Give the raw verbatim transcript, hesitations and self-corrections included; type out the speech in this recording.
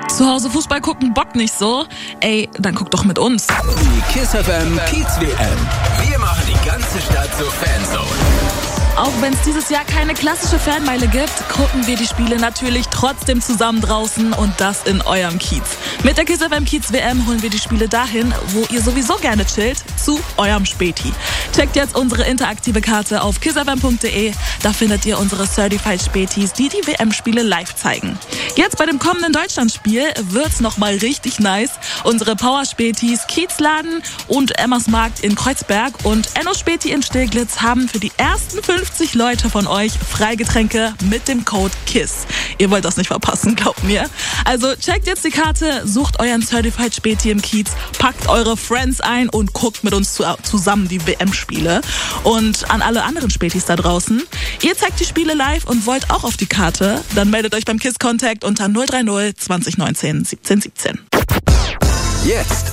Zu Hause Fußball gucken bockt nicht so? Ey, dann guck doch mit uns. Die KISS F M Kiez W M. Wir machen die ganze Stadt zur Fanzone. Auch wenn es dieses Jahr keine klassische Fanmeile gibt, gucken wir die Spiele natürlich trotzdem zusammen draußen und das in eurem Kiez. Mit der KISS F M Kiez W M holen wir die Spiele dahin, wo ihr sowieso gerne chillt, zu eurem Späti. Checkt jetzt unsere interaktive Karte auf kiss f m punkt d e. Da findet ihr unsere Certified Spätis, die die W M-Spiele live zeigen. Jetzt bei dem kommenden Deutschlandspiel wird's nochmal richtig nice. Unsere Power-Spätis Kiezladen und Emmas Markt in Kreuzberg und Enno Späti in Steglitz haben für die ersten fünfzig Leute von euch Freigetränke mit dem Code KISS. Ihr wollt das nicht verpassen, glaubt mir. Also checkt jetzt die Karte, sucht euren Certified Späti im Kiez, packt eure Friends ein und guckt mit uns zu, zusammen die W M-Spiele. Und an alle anderen Spätis da draußen, ihr zeigt die Spiele live und wollt auch auf die Karte, dann meldet euch beim KISS Contact unter null drei null zwanzig neunzehn siebzehn siebzehn. Jetzt